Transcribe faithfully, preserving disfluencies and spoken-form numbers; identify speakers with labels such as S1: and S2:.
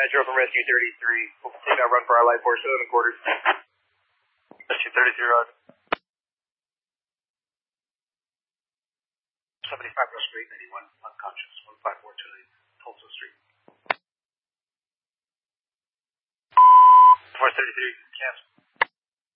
S1: Metro from Rescue thirty-three. We'll take that run for our light force, seven quarters.
S2: Rescue thirty-three, roger.
S3: seventy-five West Street, eighty-one, unconscious, one five four two eight, Tulsa Street.
S2: four thirty-three, cancel.